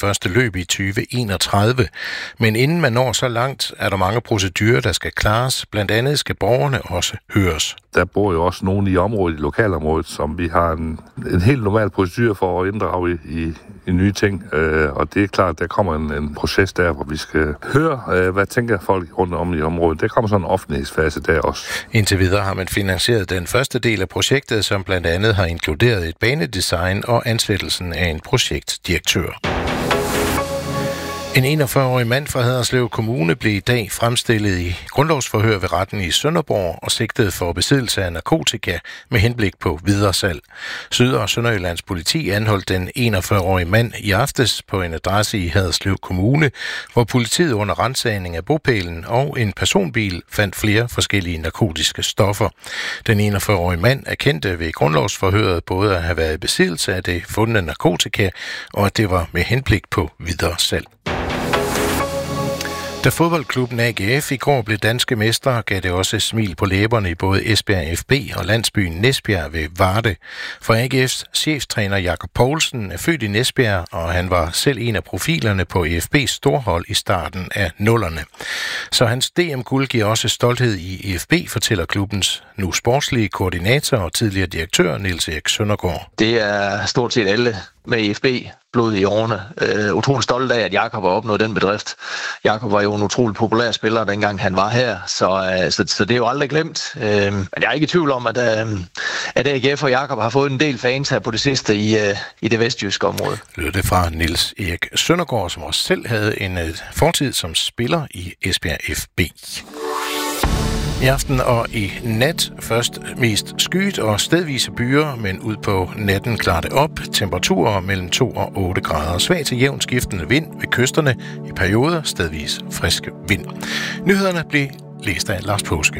første løb i 2031. Men inden man når så langt, er der mange procedurer, der skal klares. Blandt andet skal borgerne også høres. Der bor jo også nogen i området, i lokalområdet, som vi har en helt normal procedure for at inddrage i nye ting. Og det er klart, der kommer en proces der, hvor vi skal høre, hvad tænker folk rundt om i området. Der kommer sådan en offentlighedsfase der også. Indtil videre har man finansieret den første del af projektet, som blandt andet har inkluderet et banedesign og ansættelsen af en projektdirektør. En 41-årig mand fra Haderslev Kommune blev i dag fremstillet i grundlovsforhør ved retten i Sønderborg og sigtet for besiddelse af narkotika med henblik på videresalg. Syd- og Sønderjyllands politi anholdt den 41-årige mand i aftes på en adresse i Haderslev Kommune, hvor politiet under ransagning af bopælen og en personbil fandt flere forskellige narkotiske stoffer. Den 41-årige mand erkendte ved grundlovsforhøret både at have været i besiddelse af det fundne narkotika og at det var med henblik på videresalg. Da fodboldklubben AGF i går blev danske mestre, gav det også smil på læberne i både Esbjerg FB og landsbyen Næsbjerg ved Varde. For AGF's cheftræner Jakob Poulsen er født i Næsbjerg, og han var selv en af profilerne på EFB's storhold i starten af 00'erne. Så hans DM-guld giver også stolthed i EFB, fortæller klubbens nu sportslige koordinator og tidligere direktør Niels Erik Søndergaard. Det er stort set alle med EFB blod i årene. Utrolig stolt af, at Jakob har opnået den bedrift. Jakob var jo en utrolig populær spiller, dengang han var her, så det er jo aldrig glemt. Men jeg er ikke i tvivl om, at AGF og Jakob har fået en del fans her på det sidste i det vestjyske område. Lød det fra Niels Erik Søndergaard, som også selv havde en fortid som spiller i Esbjerg FB. I aften og i nat først mest skyet og stedvise byer, men ud på natten klarer det op. Temperaturer mellem 2 og 8 grader. Svag til jævnt skiftende vind ved kysterne. I perioder stedvis frisk vind. Nyhederne blev læst af Lars Påske.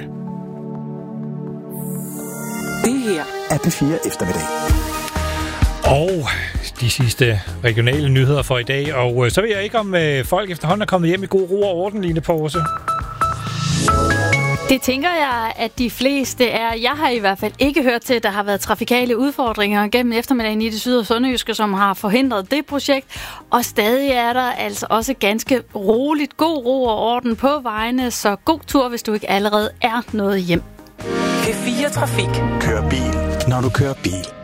Det her er P4 Eftermiddag. Og de sidste regionale nyheder for i dag. Og så ved jeg ikke, om folk efterhånden er kommet hjem i god ro og orden, Line Pause. Det tænker jeg, at de fleste er. Jeg har i hvert fald ikke hørt til, at der har været trafikale udfordringer gennem eftermiddagen i det syd- og sønderjyske, som har forhindret det projekt. Og stadig er der altså også ganske roligt, god ro og orden på vejene, så god tur, hvis du ikke allerede er nået hjem. P4 Trafik. Kør bil, når du kører bil.